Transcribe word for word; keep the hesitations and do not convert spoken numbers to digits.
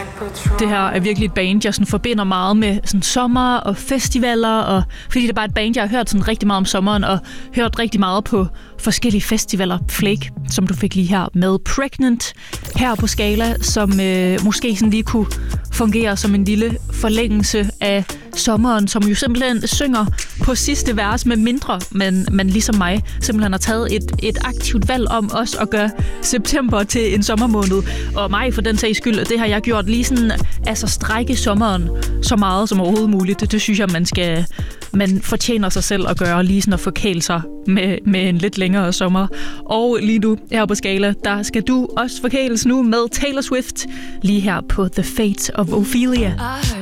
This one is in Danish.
Det her er virkelig et band, jeg sådan forbinder meget med sådan sommer og festivaler, og fordi det er bare et band, jeg har hørt sådan rigtig meget om sommeren, og hørt rigtig meget på forskellige festivaler. Flake, som du fik lige her med Pregnant, her på Skala, som øh, måske sådan lige kunne fungere som en lille forlængelse af sommeren, som jo simpelthen synger på sidste vers med mindre, men, men ligesom mig simpelthen har taget et, et aktivt valg om også at gøre september til en sommermåned. Og mig for den sags skyld, det har jeg gjort lige sådan, altså strække sommeren så meget som overhovedet muligt. Det, det synes jeg, man skal, man fortjener sig selv at gøre, lige sådan at forkæle sig med, med en lidt længere sommer. Og lige nu her på Skala, der skal du også forkæles nu med Taylor Swift, lige her på The Fate of Ophelia.